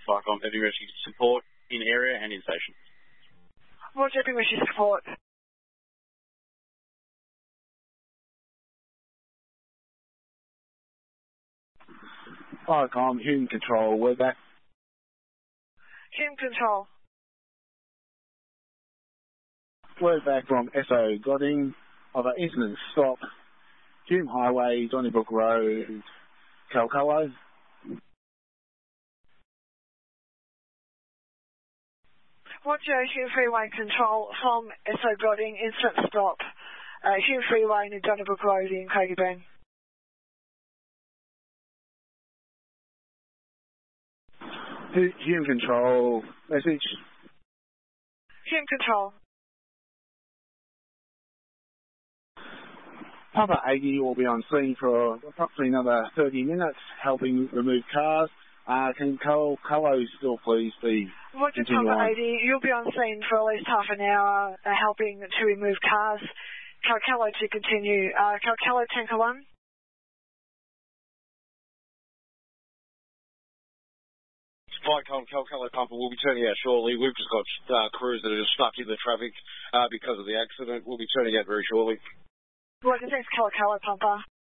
Firecom Heavy Rescue support in area and in station. Roger, Heavy Rescue support. Firecom, Hume Control, we're back. Hume Control. We're back from SO Godding of an incident stop, Hume Highway, Donnybrook Road, Kalkallo. Roger, Hume Freeway Control from SO Godding, incident stop, Hume Freeway near Donnybrook Road in Craigieburn. Hume Control, message. Hume Control. Papa 80 will be on scene for approximately another 30 minutes, helping remove cars. Can Kalkallo still please be Roger, continue Papa on? 80, you'll be on scene for at least half an hour, helping to remove cars. Kalkallo to continue. Kalkallo, Tanker 1. Firecom, Kalkallo Pumper will be turning out shortly. We've just got crews that are just stuck in the traffic because of the accident. We'll be turning out very shortly. Roger, thanks, Kalkallo Pumper.